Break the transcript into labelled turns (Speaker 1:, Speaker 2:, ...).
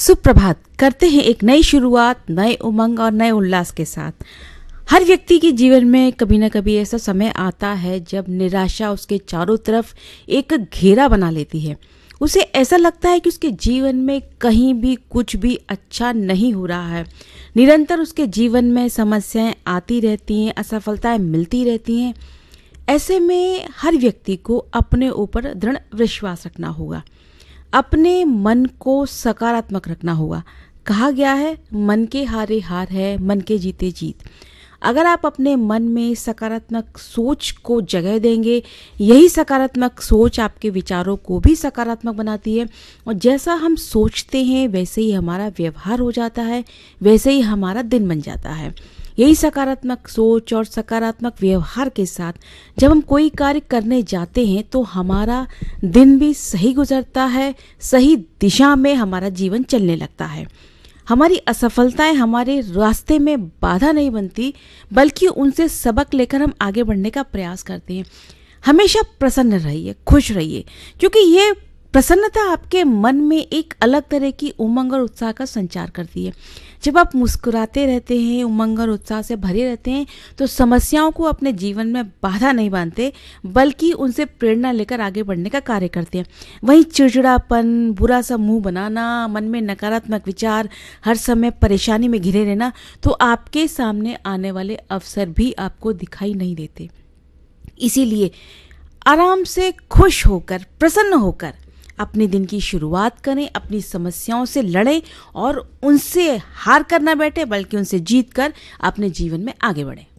Speaker 1: सुप्रभात। करते हैं एक नई शुरुआत, नए उमंग और नए उल्लास के साथ। हर व्यक्ति के जीवन में कभी ना कभी ऐसा समय आता है जब निराशा उसके चारों तरफ एक घेरा बना लेती है। उसे ऐसा लगता है कि उसके जीवन में कहीं भी कुछ भी अच्छा नहीं हो रहा है। निरंतर उसके जीवन में समस्याएं आती रहती हैं, असफलताएं मिलती रहती हैं। ऐसे में हर व्यक्ति को अपने ऊपर दृढ़ विश्वास रखना होगा, अपने मन को सकारात्मक रखना होगा। कहा गया है, मन के हारे हार है, मन के जीते जीत। अगर आप अपने मन में सकारात्मक सोच को जगह देंगे, यही सकारात्मक सोच आपके विचारों को भी सकारात्मक बनाती है और जैसा हम सोचते हैं वैसे ही हमारा व्यवहार हो जाता है, वैसे ही हमारा दिन बन जाता है। यही सकारात्मक सोच और सकारात्मक व्यवहार के साथ जब हम कोई कार्य करने जाते हैं तो हमारा दिन भी सही गुजरता है, सही दिशा में हमारा जीवन चलने लगता है। हमारी असफलताएं हमारे रास्ते में बाधा नहीं बनती, बल्कि उनसे सबक लेकर हम आगे बढ़ने का प्रयास करते हैं। हमेशा प्रसन्न रहिए, खुश रहिए, क्योंकि ये प्रसन्नता आपके मन में एक अलग तरह की उमंग और उत्साह का संचार करती है। जब आप मुस्कुराते रहते हैं, उमंग और उत्साह से भरे रहते हैं, तो समस्याओं को अपने जीवन में बाधा नहीं मानते, बल्कि उनसे प्रेरणा लेकर आगे बढ़ने का कार्य करते हैं। वहीं चिड़चिड़ापन, बुरा सा मुंह बनाना, मन में नकारात्मक विचार, हर समय परेशानी में घिरे रहना, तो आपके सामने आने वाले अवसर भी आपको दिखाई नहीं देते। इसीलिए आराम से खुश होकर, प्रसन्न होकर अपने दिन की शुरुआत करें, अपनी समस्याओं से लड़ें और उनसे हार कर ना बैठे, बल्कि उनसे जीत कर अपने जीवन में आगे बढ़ें।